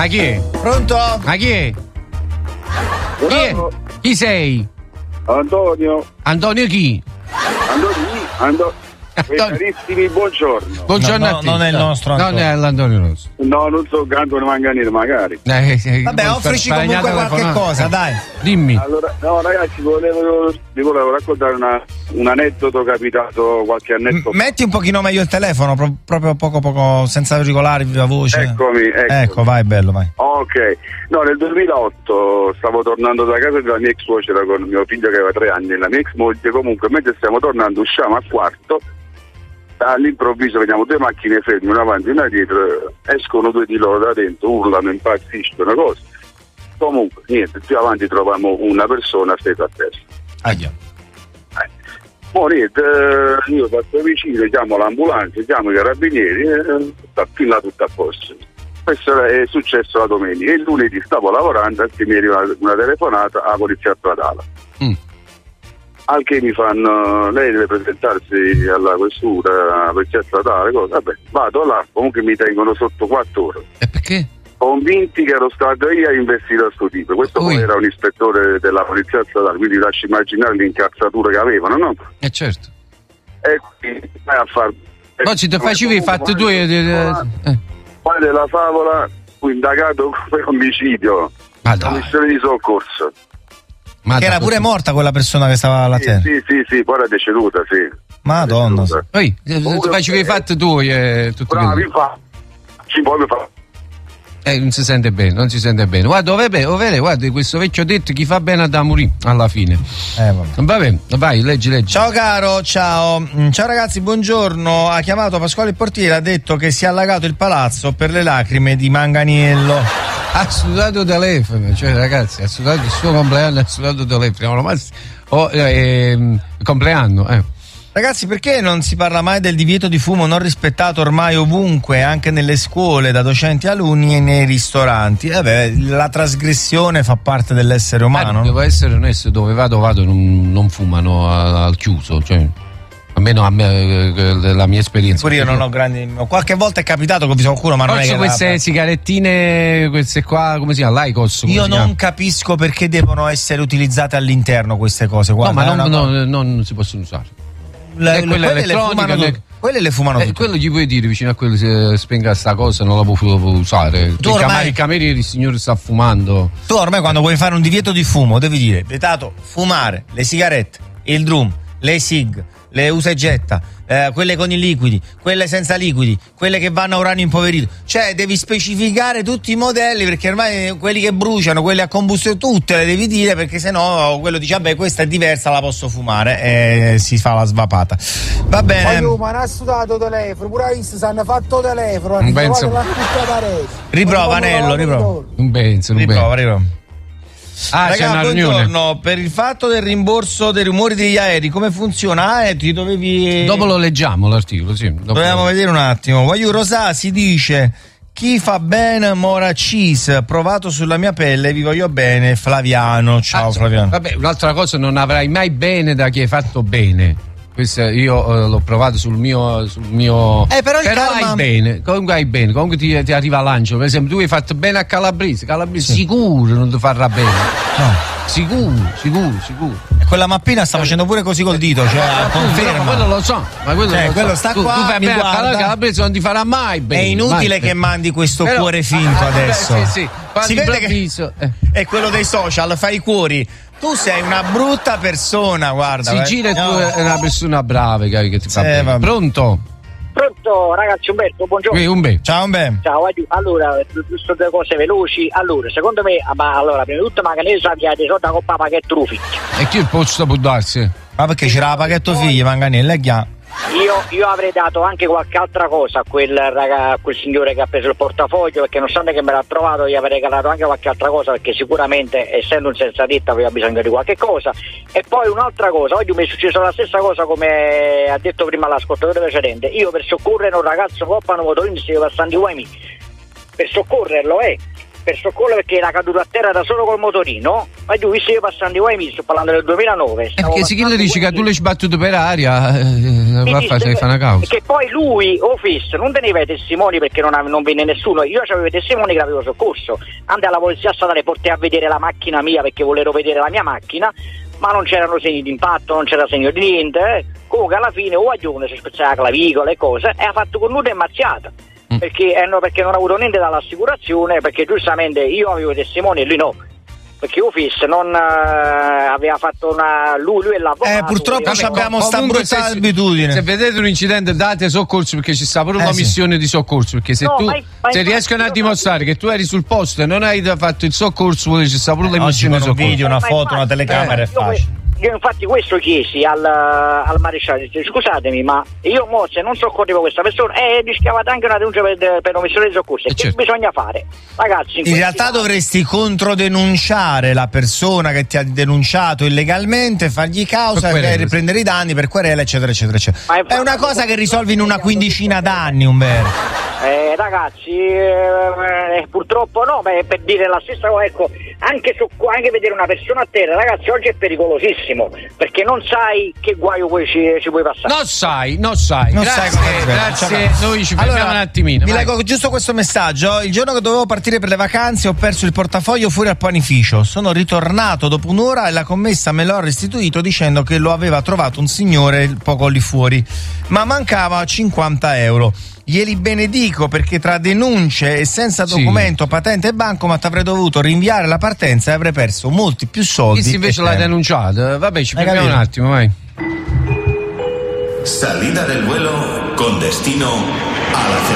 chi è? Pronto? Ma chi è? Chi è? Chi sei? Antonio. Antonio chi? Carissimi, buongiorno. Buongiorno a te. Non è il nostro Antonio. Non è l'Antonio nostro. No, non so Antonio Manganino, magari. Vabbè, offrici comunque qualche cosa, dai. Dimmi. Allora, no ragazzi, vi volevo raccontare un aneddoto capitato qualche annetto fa. Metti un pochino meglio il telefono, proprio poco, senza auricolari, viva voce. Eccomi. Ecco, vai, bello, vai. Ok, no, nel 2008 stavo tornando da casa della mia ex suocera con mio figlio che aveva 3 anni e la mia ex moglie. Comunque, mentre stiamo tornando, usciamo a quarto. All'improvviso vediamo 2 macchine ferme, una avanti e una dietro, escono 2 di loro da dentro, urlano, impazziscono, cose. Comunque, niente, più avanti troviamo una persona stesa a terra. Aia. Niente, io passo vicino, chiamo l'ambulanza, chiamo i carabinieri, sta più là tutto a posto. Questo è successo la domenica. E il lunedì stavo lavorando e mi arriva una telefonata alla polizia stradale. Al che mi fanno, lei deve presentarsi alla questura, alla polizia statale, cosa. Vabbè, vado là, comunque mi tengono sotto 4 ore. E perché? Convinti che ero stato io a investire a sto tipo. Questo poi era un ispettore della polizia statale, quindi lasci immaginare l'incazzatura che avevano, no? Certo. E quindi vai a fare. Ma ci te facevi i fatti tu Poi della favola fu indagato per omicidio, commissione di soccorso. Che era pure morta quella persona che stava alla terra. Sì, poi era deceduta, sì. Madonna. Poi ti facevi i fatti tu bravi, ci puoi fare. Non si sente bene, non si sente bene. Guarda, guarda, questo vecchio detto chi fa bene da morire alla fine. Vabbè, vai, leggi. Ciao caro, ciao ragazzi, buongiorno. Ha chiamato Pasquale il portiere, ha detto che si è allagato il palazzo per le lacrime di Manganiello. Ha sudato telefono, cioè ragazzi, ha sudato il suo compleanno, ha sudato telefono. Compleanno, Ragazzi, perché non si parla mai del divieto di fumo non rispettato ormai ovunque, anche nelle scuole, da docenti e alunni e nei ristoranti? La trasgressione fa parte dell'essere umano. Devo essere onesto, dove vado non fumano al chiuso, cioè almeno la mia esperienza. Pure io non ho grandi. Qualche volta è capitato che ho visto qualcuno, ma non è che queste sigarettine, queste qua, come si chiama? L'Aicos. Io non capisco perché devono essere utilizzate all'interno queste cose. Guarda, non si possono usare. Quelle le fumano tutte. Quello gli puoi dire vicino a quello, se spenga sta cosa non la può usare. Il cameriere, il signore sta fumando. Tu ormai quando vuoi fare un divieto di fumo devi dire vietato fumare le sigarette, il drum, le sig, le usa e getta, quelle con i liquidi, quelle senza liquidi, quelle che vanno a uranio impoverito. Cioè devi specificare tutti i modelli, perché ormai quelli che bruciano, quelli a combustione, tutte le devi dire, perché sennò quello dice vabbè questa è diversa, la posso fumare, e si fa la svapata. Va bene. Ma non ha sudato telefono, pure visto, si hanno fatto telefono, riprova Nello, riprova. Raga, buongiorno, per il fatto del rimborso dei rumori degli aerei come funziona? Ti dovevi... Dopo lo leggiamo l'articolo, sì. Dobbiamo vedere un attimo. Voglio Rosà si dice: chi fa bene mora cheese, provato sulla mia pelle, vi voglio bene, Flaviano. Ciao Flaviano. Vabbè, un'altra cosa, non avrai mai bene da chi hai fatto bene. Questo io l'ho provato sul mio però hai bene, comunque ti arriva l'angelo. Per esempio tu hai fatto bene a Calabrese sì. Sicuro non ti farà bene, no, sicuro. E quella mappina sta facendo pure così col dito, cioè conferma. Ma quello lo so, ma quello sta tu qua, fai bene a Calabrese non ti farà mai bene. È inutile che mandi questo cuore finto adesso. Sì. Si vede che è quello dei social, fai i cuori. Tu sei una brutta persona, guarda. Si gira e tu è una persona brava che ti fa bene. Pronto, ragazzi, Umberto, buongiorno. Ciao Umberto. Ciao, allora, giusto 2 cose veloci. Allora, secondo me, prima di tutto Manganello sapeva di soldi a coppa pacchetto Rufi. E chi il posto può darsi? Ma perché c'era la pacchetto figli, Manganello, è chiaro. Io avrei dato anche qualche altra cosa a quel signore che ha preso il portafoglio, perché nonostante che me l'ha trovato gli avrei regalato anche qualche altra cosa, perché sicuramente essendo un senza ditta aveva bisogno di qualche cosa. E poi un'altra cosa, oggi mi è successo la stessa cosa come ha detto prima l'ascoltatore precedente. Io per soccorrere un ragazzo coppano motorino si deve passare di UMI per soccorrerlo per soccorrere perché era caduto a terra da solo col motorino. Ma tu visto io passando qua mi sto parlando del 2009. Perché se chi le dice che tu le sbattuto per aria, va a fare una causa. Che poi lui, Ofis, non teneva i testimoni perché non venne nessuno. Io avevo i testimoni che l'avevo soccorso. Andai alla polizia statale, portai a vedere la macchina mia perché volevo vedere la mia macchina, ma non c'erano segni di impatto, non c'era segno di niente. Comunque alla fine o Agione si spezzava la clavicola e cose e ha fatto cornuta e mazziata. Perché non ha avuto niente dall'assicurazione, perché giustamente io avevo i testimoni e lui no. Perché Ufis non aveva fatto lui e l'avvocato. Purtroppo abbiamo sta brutta abitudine. Se vedete un incidente date soccorso, perché ci sta pure una missione di soccorso, perché se se riescono a dimostrare che tu eri sul posto e non hai fatto il soccorso, ci sta pure la missione di soccorso. Un video, una foto, una telecamera è facile. Io infatti questo chiesi al maresciallo, scusatemi, ma io se non soccorrevo questa persona rischiavate anche una denuncia per omissione di soccorso. Che bisogna fare? Ragazzi, in realtà dovresti controdenunciare la persona che ti ha denunciato illegalmente, fargli causa, riprendere i danni per querela, eccetera eccetera eccetera. È una cosa che risolvi in una quindicina d'anni, Umberto. Ragazzi, purtroppo no, ma per dire la stessa cosa, ecco, anche vedere una persona a terra, ragazzi, oggi è pericolosissimo, perché non sai che guaio ci puoi passare. Non sai. Grazie. Noi ci fermiamo un attimino. Vi leggo giusto questo messaggio. Il giorno che dovevo partire per le vacanze ho perso il portafoglio fuori al panificio. Sono ritornato dopo un'ora e la commessa me l'ha restituito dicendo che lo aveva trovato un signore poco lì fuori, ma mancava 50 euro. Glieli benedico perché tra denunce e senza documento, patente e bancomat avrei dovuto rinviare la partenza e avrei perso molti più soldi. Chi invece l'ha denunciato? Vabbè, ci fermiamo un attimo, vai. Salida del vuelo con destino a la